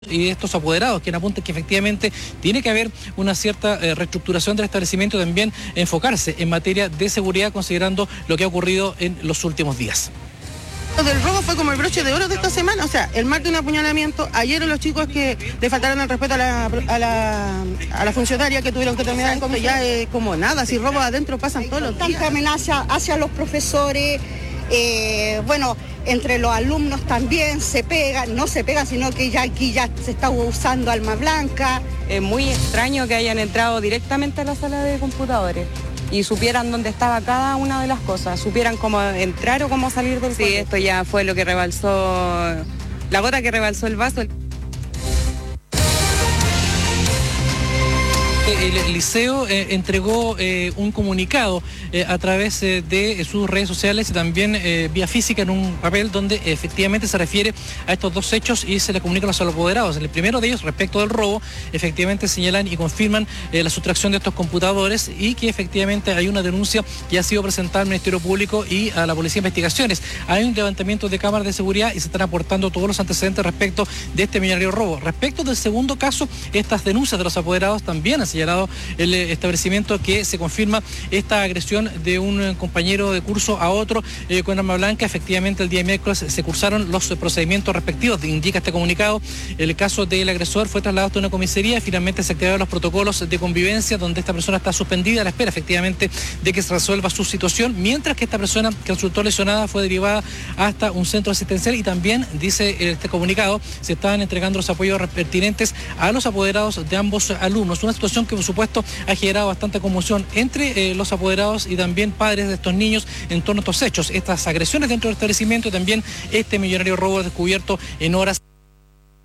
y estos apoderados, quien apunta que efectivamente tiene que haber una cierta reestructuración del establecimiento y también enfocarse en materia de seguridad, considerando lo que ha ocurrido en los últimos días. Del robo fue como el broche de oro de esta semana, o sea, el martes un apuñalamiento, ayer los chicos que le faltaron el respeto a la funcionaria que tuvieron que terminar en comisión, ya es como nada, si robos adentro pasan todos los días. Tanta amenaza hacia los profesores, bueno, entre los alumnos también se pegan, no se pegan, sino que ya aquí ya se está usando arma blanca. Es muy extraño que hayan entrado directamente a la sala de computadores y supieran dónde estaba cada una de las cosas, supieran cómo entrar o cómo salir del colegio. Sí, esto ya fue lo que rebalsó, la gota que rebalsó el vaso. El liceo entregó un comunicado a través de sus redes sociales y también vía física en un papel donde efectivamente se refiere a estos dos hechos y se le comunica a los apoderados. El primero de ellos, respecto del robo, efectivamente señalan y confirman la sustracción de estos computadores y que efectivamente hay una denuncia que ha sido presentada al Ministerio Público y a la Policía de Investigaciones. Hay un levantamiento de cámaras de seguridad y se están aportando todos los antecedentes respecto de este millonario robo. Respecto del segundo caso, estas denuncias de los apoderados también han señalado el establecimiento que se confirma esta agresión de un compañero de curso a otro con arma blanca. Efectivamente, el día miércoles se cursaron los procedimientos respectivos, indica este comunicado. El caso del agresor fue trasladado a una comisaría y finalmente se activaron los protocolos de convivencia donde esta persona está suspendida a la espera efectivamente de que se resuelva su situación, mientras que esta persona que resultó lesionada fue derivada hasta un centro asistencial y también, dice este comunicado, se estaban entregando los apoyos pertinentes a los apoderados de ambos alumnos. Una situación que por supuesto ha generado bastante conmoción entre los apoderados y también padres de estos niños en torno a estos hechos, estas agresiones dentro del establecimiento y también este millonario robo descubierto en horas